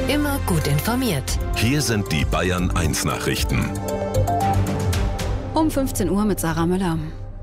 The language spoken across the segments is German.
Immer gut informiert. Hier sind die Bayern 1 Nachrichten. Um 15 Uhr mit Sarah Müller.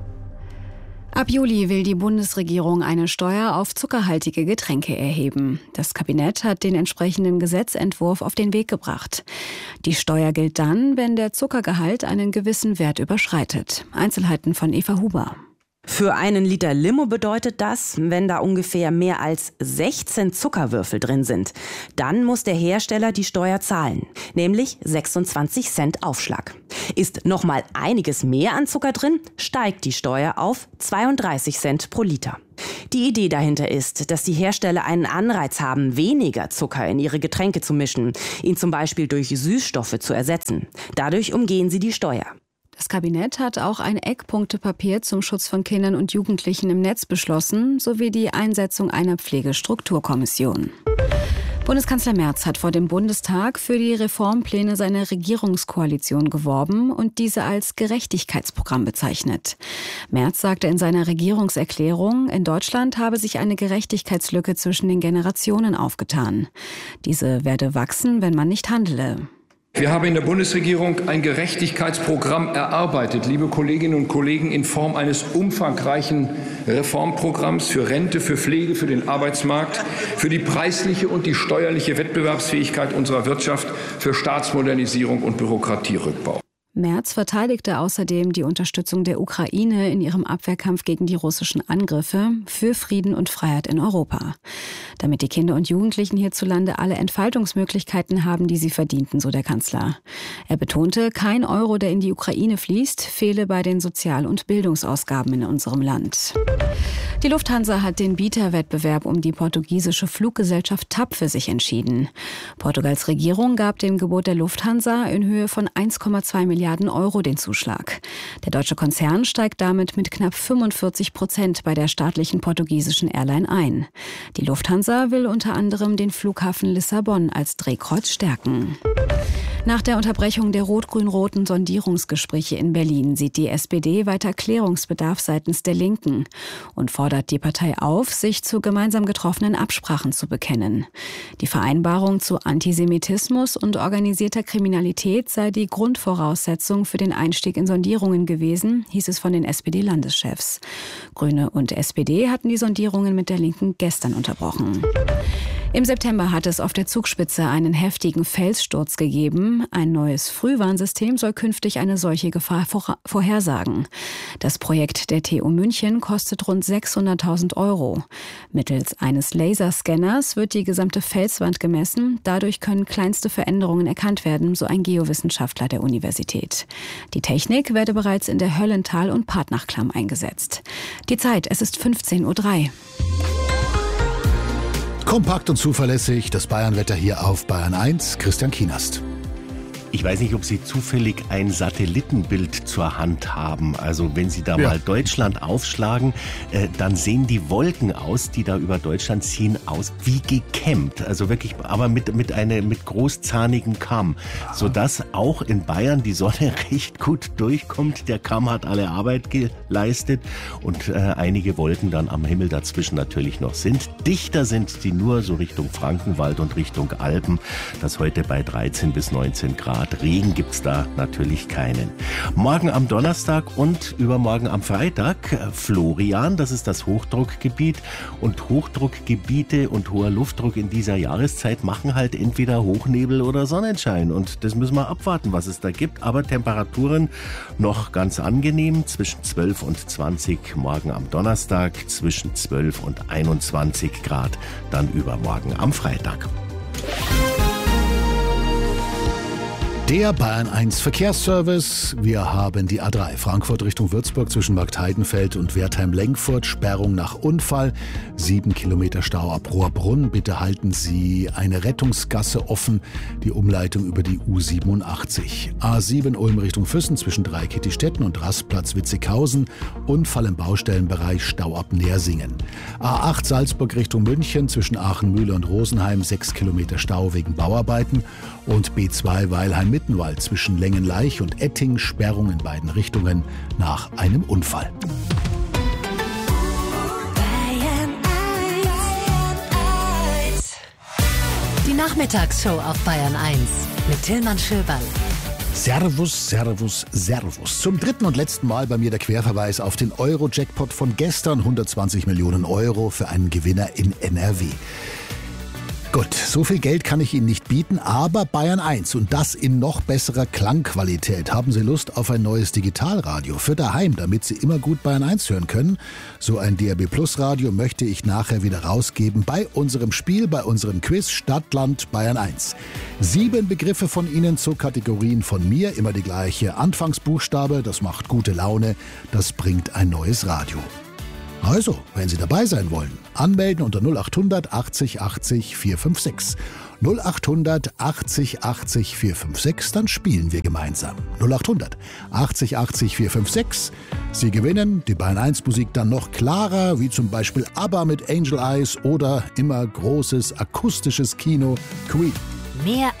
Ab Juli will die Bundesregierung eine Steuer auf zuckerhaltige Getränke erheben. Das Kabinett hat den entsprechenden Gesetzentwurf auf den Weg gebracht. Die Steuer gilt dann, wenn der Zuckergehalt einen gewissen Wert überschreitet. Einzelheiten von Eva Huber. Für einen Liter Limo bedeutet das, wenn da ungefähr mehr als 16 Zuckerwürfel drin sind, dann muss der Hersteller die Steuer zahlen, nämlich 26 Cent Aufschlag. Ist noch mal einiges mehr an Zucker drin, steigt die Steuer auf 32 Cent pro Liter. Die Idee dahinter ist, dass die Hersteller einen Anreiz haben, weniger Zucker in ihre Getränke zu mischen, ihn zum Beispiel durch Süßstoffe zu ersetzen. Dadurch umgehen sie die Steuer. Das Kabinett hat auch ein Eckpunktepapier zum Schutz von Kindern und Jugendlichen im Netz beschlossen, sowie die Einsetzung einer Pflegestrukturkommission. Bundeskanzler Merz hat vor dem Bundestag für die Reformpläne seiner Regierungskoalition geworben und diese als Gerechtigkeitsprogramm bezeichnet. Merz sagte in seiner Regierungserklärung, in Deutschland habe sich eine Gerechtigkeitslücke zwischen den Generationen aufgetan. Diese werde wachsen, wenn man nicht handele. Wir haben in der Bundesregierung ein Gerechtigkeitsprogramm erarbeitet, liebe Kolleginnen und Kollegen, in Form eines umfangreichen Reformprogramms für Rente, für Pflege, für den Arbeitsmarkt, für die preisliche und die steuerliche Wettbewerbsfähigkeit unserer Wirtschaft, für Staatsmodernisierung und Bürokratierückbau. Merz verteidigte außerdem die Unterstützung der Ukraine in ihrem Abwehrkampf gegen die russischen Angriffe für Frieden und Freiheit in Europa. Damit die Kinder und Jugendlichen hierzulande alle Entfaltungsmöglichkeiten haben, die sie verdienten, so der Kanzler. Er betonte, kein Euro, der in die Ukraine fließt, fehle bei den Sozial- und Bildungsausgaben in unserem Land. Die Lufthansa hat den Bieterwettbewerb um die portugiesische Fluggesellschaft TAP für sich entschieden. Portugals Regierung gab dem Gebot der Lufthansa in Höhe von 1,2 Milliarden Euro den Zuschlag. Der deutsche Konzern steigt damit mit knapp 45% bei der staatlichen portugiesischen Airline ein. Die Lufthansa will unter anderem den Flughafen Lissabon als Drehkreuz stärken. Nach der Unterbrechung der rot-grün-roten Sondierungsgespräche in Berlin sieht die SPD weiter Klärungsbedarf seitens der Linken und fordert die Partei auf, sich zu gemeinsam getroffenen Absprachen zu bekennen. Die Vereinbarung zu Antisemitismus und organisierter Kriminalität sei die Grundvoraussetzung für den Einstieg in Sondierungen gewesen, hieß es von den SPD-Landeschefs. Grüne und SPD hatten die Sondierungen mit der Linken gestern unterbrochen. Im September hat es auf der Zugspitze einen heftigen Felssturz gegeben. Ein neues Frühwarnsystem soll künftig eine solche Gefahr vorhersagen. Das Projekt der TU München kostet rund 600.000 Euro. Mittels eines Laserscanners wird die gesamte Felswand gemessen. Dadurch können kleinste Veränderungen erkannt werden, so ein Geowissenschaftler der Universität. Die Technik werde bereits in der Höllental- und Partnachklamm eingesetzt. Die Zeit, es ist 15:03 Uhr. Kompakt und zuverlässig, das Bayernwetter hier auf Bayern 1, Christian Kienast. Ich weiß nicht, ob Sie zufällig ein Satellitenbild zur Hand haben. Also wenn Sie da mal Deutschland aufschlagen, dann sehen die Wolken aus, die da über Deutschland ziehen, aus wie gekämmt. Also wirklich, aber mit großzahnigem Kamm. Sodass auch in Bayern die Sonne recht gut durchkommt. Der Kamm hat alle Arbeit geleistet und einige Wolken dann am Himmel dazwischen natürlich noch sind. Dichter sind die nur so Richtung Frankenwald und Richtung Alpen. Das heute bei 13 bis 19 Grad. Regen gibt's da natürlich keinen. Morgen am Donnerstag und übermorgen am Freitag Florian, das ist das Hochdruckgebiet. Und Hochdruckgebiete und hoher Luftdruck in dieser Jahreszeit machen halt entweder Hochnebel oder Sonnenschein. Und das müssen wir abwarten, was es da gibt. Aber Temperaturen noch ganz angenehm, zwischen 12 und 20 morgen am Donnerstag, zwischen 12 und 21 Grad dann übermorgen am Freitag. Der Bayern 1 Verkehrsservice. Wir haben die A3 Frankfurt Richtung Würzburg zwischen Marktheidenfeld und Wertheim-Lengfurt. Sperrung nach Unfall. 7 Kilometer Stau ab Rohrbrunn. Bitte halten Sie eine Rettungsgasse offen. Die Umleitung über die U87. A7 Ulm Richtung Füssen zwischen Dreikittistetten und Rastplatz Witzighausen. Unfall im Baustellenbereich, Stau ab Nersingen. A8 Salzburg Richtung München zwischen Aachen-Mühle und Rosenheim. 6 Kilometer Stau wegen Bauarbeiten. Und B2 Weilheim-Mittenwald zwischen Längenleich und Etting, Sperrung in beiden Richtungen nach einem Unfall. Die Nachmittagsshow auf Bayern 1 mit Tillmann Schöberl. Servus, Servus, Servus. Zum dritten und letzten Mal bei mir der Querverweis auf den Euro-Jackpot von gestern. 120 Millionen Euro für einen Gewinner in NRW. Gut, so viel Geld kann ich Ihnen nicht bieten, aber Bayern 1 und das in noch besserer Klangqualität. Haben Sie Lust auf ein neues Digitalradio für daheim, damit Sie immer gut Bayern 1 hören können? So ein DAB Plus Radio möchte ich nachher wieder rausgeben bei unserem Spiel, bei unserem Quiz Stadtland Bayern 1. 7 Begriffe von Ihnen zu Kategorien von mir, immer die gleiche Anfangsbuchstabe, das macht gute Laune, das bringt ein neues Radio. Also, wenn Sie dabei sein wollen, anmelden unter 0800 80 80 456. 0800 80 80 456, dann spielen wir gemeinsam. 0800 80 80 456. Sie gewinnen die Bayern 1 Musik dann noch klarer, wie zum Beispiel ABBA mit Angel Eyes oder immer großes akustisches Kino Queen. Mehr